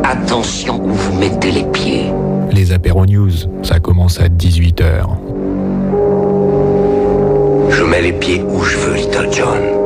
Attention où vous mettez les pieds. Les apéros news, ça commence à 18h. Je mets les pieds où je veux, Little John.